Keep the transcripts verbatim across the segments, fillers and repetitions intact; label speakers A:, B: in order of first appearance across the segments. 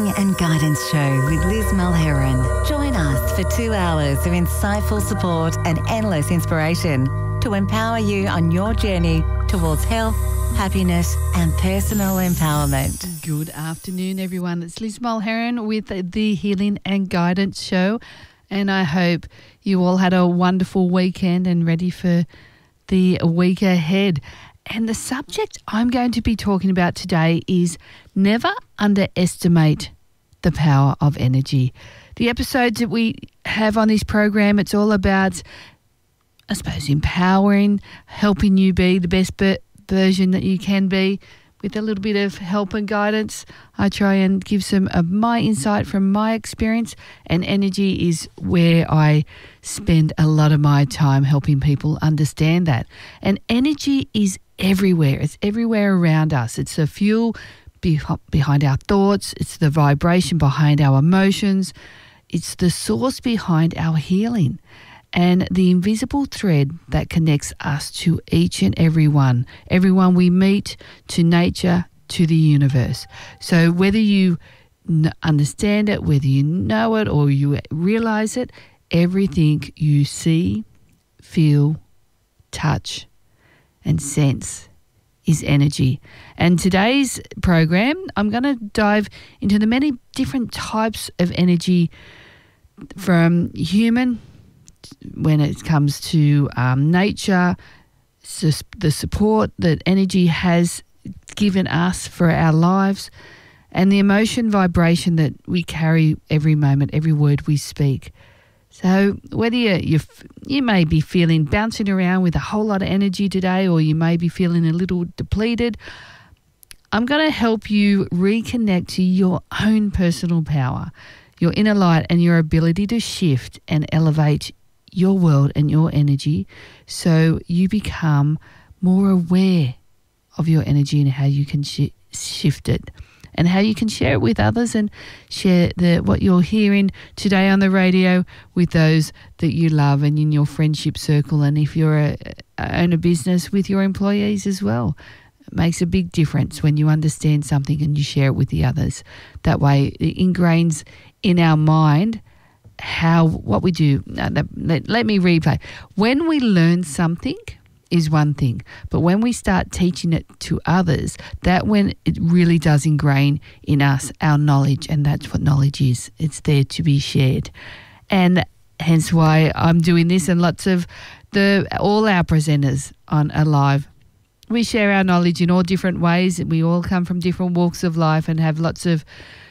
A: and Guidance Show with Liz Mulheron. Join us for two hours of insightful support and endless inspiration to empower you on your journey towards health, happiness and personal empowerment.
B: Good afternoon, everyone. It's Liz Mulheron with the Healing and Guidance Show, and I hope you all had a wonderful weekend and ready for the week ahead. And the subject I'm going to be talking about today is never underestimate the power of energy. The episodes that we have on this program, it's all about, I suppose, empowering, helping you be the best be- version that you can be with a little bit of help and guidance. I try and give some of my insight from my experience, and energy is where I spend a lot of my time helping people understand that. And energy is everywhere. It's everywhere around us. It's the fuel be- behind our thoughts. It's the vibration behind our emotions. It's the source behind our healing, and the invisible thread that connects us to each and every one, everyone we meet, to nature, to the universe. So whether you n- understand it, whether you know it or you realize it, everything you see, feel, touch, and sense is energy. And today's program, I'm going to dive into the many different types of energy, from human, when it comes to um, nature, sus- the support that energy has given us for our lives, and the emotion vibration that we carry every moment, every word we speak. So whether you you you may be feeling bouncing around with a whole lot of energy today, or you may be feeling a little depleted, I'm going to help you reconnect to your own personal power, your inner light, and your ability to shift and elevate your world and your energy, so you become more aware of your energy and how you can sh- shift it, and how you can share it with others, and share the what you're hearing today on the radio with those that you love and in your friendship circle. And if you're a, a own a business, with your employees as well. It makes a big difference when you understand something and you share it with the others. That way it ingrains in our mind how what we do. Let, let, let me replay. When we learn something is one thing, but when we start teaching it to others, that when it really does ingrain in us our knowledge, and that's what knowledge is. It's there to be shared, and hence why I'm doing this. And lots of the all our presenters on Alive, we share our knowledge in all different ways. We all come from different walks of life and have lots of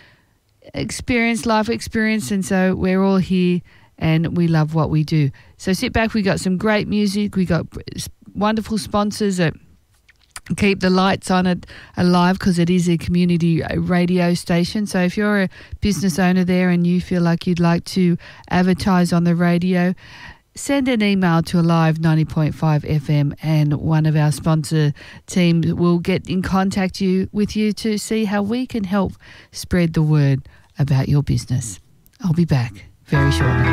B: experience, life experience, and so we're all here and we love what we do. So sit back, we got some great music, we got wonderful sponsors that keep the lights on it alive, because it is a community radio station. So if you're a business owner there and you feel like you'd like to advertise on the radio, send an email to Alive ninety point five F M, and one of our sponsor team will get in contact you with you to see how we can help spread the word about your business. I'll be back very shortly.